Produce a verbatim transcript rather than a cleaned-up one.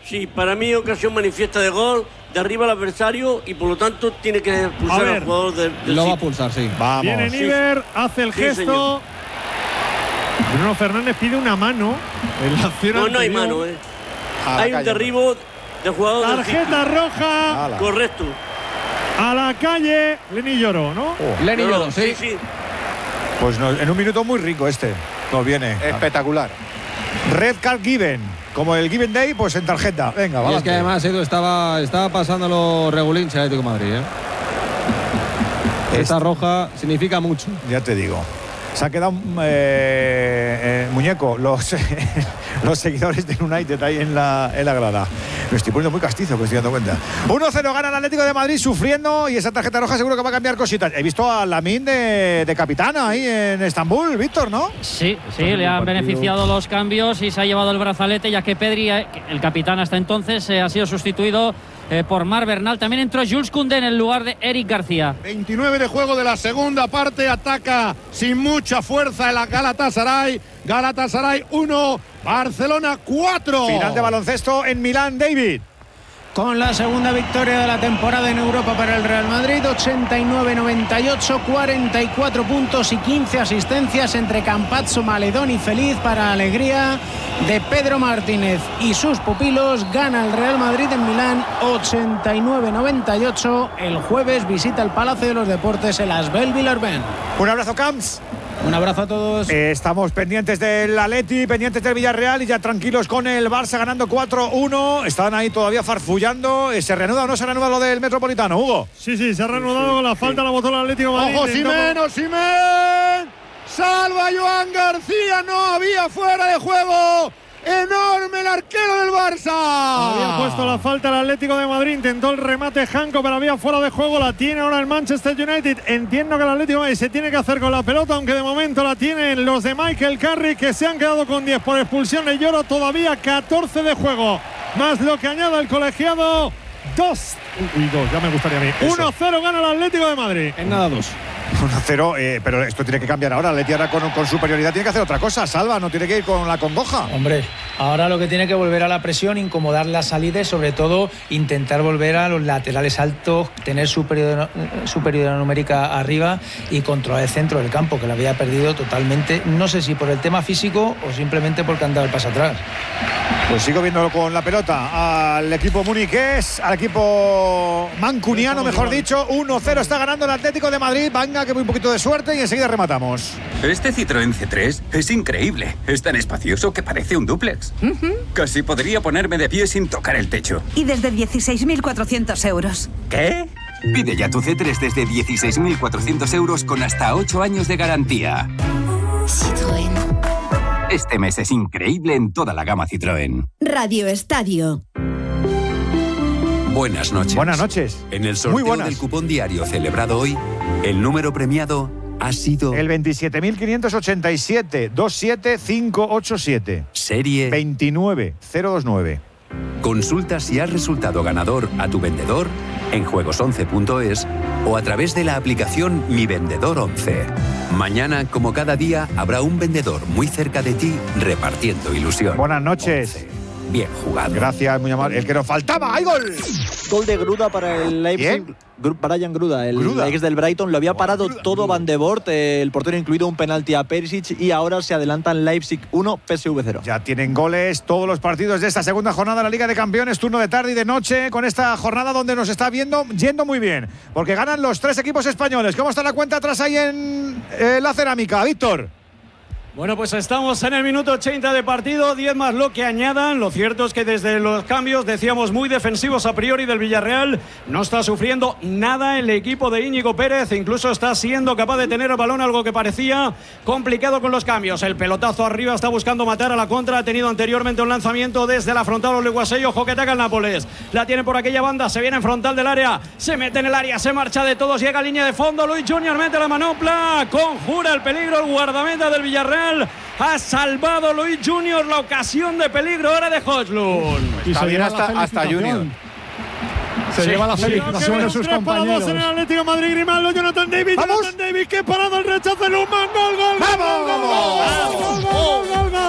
Sí, para mí ocasión manifiesta de gol, derriba al adversario y por lo tanto tiene que expulsar al jugador del de Lo City. va a pulsar, sí. Vamos. Viene Niver, sí. hace el sí, gesto. Señor. Bruno Fernández pide una mano en la acción No, anterior. no hay mano, ¿eh? Hay un derribo del jugador Tarjeta del roja. Ala. Correcto. A la calle. Lenny lloró, ¿no? Oh. Lenny No, lloró, no, sí. sí. Pues no, en un minuto muy rico este. Nos viene. Espectacular. Red card given. Como el given day, pues en tarjeta. Venga, Y vamos. es que además Edu estaba, estaba pasándolo regulín el Atlético de Madrid, ¿eh? Esta roja significa mucho. Ya te digo. Se ha quedado eh, eh, muñeco los, los seguidores del United ahí en la, en la grada. Me estoy poniendo muy castizo, que estoy dando cuenta. uno cero gana el Atlético de Madrid sufriendo y esa tarjeta roja seguro que va a cambiar cositas. He visto a Lamine de, de capitana ahí en Estambul, Víctor, ¿no? Sí, sí, le han beneficiado los cambios y se ha llevado el brazalete, ya que Pedri, el capitán hasta entonces, ha sido sustituido eh, por Marc Bernal. También entró Jules Koundé en el lugar de Eric García. veintinueve de juego de la segunda parte, ataca sin mucha fuerza el Galatasaray. Galatasaray uno, Barcelona cuatro. Final de baloncesto en Milán, David. Con la segunda victoria de la temporada en Europa para el Real Madrid, ochenta y nueve noventa y ocho, cuarenta y cuatro puntos y quince asistencias entre Campazzo, Maledón y Feliz para alegría de Pedro Martínez y sus pupilos. Gana el Real Madrid en Milán ochenta y nueve noventa y ocho. El jueves visita el Palacio de los Deportes, el Asbel Villeurbanne. Un abrazo, Camps. Un abrazo a todos. Eh, estamos pendientes del Atleti, pendientes del Villarreal y ya tranquilos con el Barça ganando cuatro uno. Están ahí todavía farfullando. Eh, ¿Se reanuda o no se reanuda lo del Metropolitano, Hugo? Sí, sí, se ha reanudado con la falta, la botó el Atlético de Madrid. ¡Ojo, Simen, Simen! ¡Salva Joan García! ¡No había fuera de juego! ¡Enorme el arquero del Barça! Había puesto la falta el Atlético de Madrid, intentó el remate Janko, pero había fuera de juego. La tiene ahora el Manchester United. Entiendo que el Atlético de Madrid se tiene que hacer con la pelota, aunque de momento la tienen los de Michael Carrick, que se han quedado con diez por expulsión. Le lloro todavía catorce de juego, más lo que añada el colegiado. Dos. Uy, dos, ya me gustaría a mí. uno cero gana el Atlético de Madrid. En nada, dos. uno cero, eh, pero esto tiene que cambiar ahora. Atleti ahora con, con superioridad tiene que hacer otra cosa. Salva, no tiene que ir con la congoja. Hombre, ahora lo que tiene que volver a la presión, incomodar las salidas y sobre todo intentar volver a los laterales altos, tener superioridad, superioridad numérica arriba y controlar el centro del campo, que lo había perdido totalmente. No sé si por el tema físico o simplemente porque han dado el paso atrás. Pues sigo viéndolo con la pelota al equipo muniqués, al equipo mancuniano, mejor dicho. uno cero está ganando el Atlético de Madrid. Venga, que muy un poquito de suerte y enseguida rematamos. Este Citroën C tres es increíble. Es tan espacioso que parece un dúplex. Uh-huh. Casi podría ponerme de pie sin tocar el techo. Y desde dieciséis mil cuatrocientos euros. ¿Qué? Pide ya tu C tres desde dieciséis mil cuatrocientos euros con hasta ocho años de garantía. Citroën. Este mes es increíble en toda la gama Citroën. Radio Estadio. Buenas noches. Buenas noches. En el sorteo del cupón diario celebrado hoy, el número premiado ha sido el veintisiete mil quinientos ochenta y siete, veintisiete mil quinientos ochenta y siete. Serie veintinueve mil veintinueve. Consulta si has resultado ganador a tu vendedor en juegos once punto es o a través de la aplicación Mi Vendedor once. Mañana, como cada día, habrá un vendedor muy cerca de ti repartiendo ilusión. Buenas noches. once. Bien jugado. Gracias, muy amable. El que nos faltaba. ¡Hay gol! Gol de Gruda para el Leipzig. ¿Quién? Brian Gruda, el Gruda. ex del Brighton. Lo había parado Gruda, todo Gruda. Van de Boort, eh, el portero incluido, un penalti a Perisic, y ahora se adelantan Leipzig uno, P S V cero. Ya tienen goles todos los partidos de esta segunda jornada de la Liga de Campeones, turno de tarde y de noche, con esta jornada donde nos está viendo yendo muy bien, porque ganan los tres equipos españoles. ¿Cómo está la cuenta atrás ahí en eh, la cerámica, Víctor? Bueno, pues estamos en el minuto ochenta de partido, diez más lo que añadan. Lo cierto es que desde los cambios, decíamos, muy defensivos a priori del Villarreal, no está sufriendo nada el equipo de Íñigo Pérez, incluso está siendo capaz de tener el balón, algo que parecía complicado con los cambios. El pelotazo arriba está buscando matar a la contra, ha tenido anteriormente un lanzamiento desde la frontal Oleguasey, ojo que ataca el Nápoles, la tiene por aquella banda, se viene en frontal del área, se mete en el área, se marcha de todos, llega a línea de fondo, Luis Junior mete la manopla, conjura el peligro el guardameta del Villarreal. Ha salvado Luis Junior la ocasión de peligro ahora de Hodgson. Está bien hasta, hasta Junior. Se sí, lleva la sí, felicitación sí, de sus tres compañeros. para dos En el Atlético de Madrid, Grimaldo, Jonathan David, Jonathan David, que parado el rechazo de Luzman, gol, gol, gol, gol, gol, gol, gol, gol, gol, gol,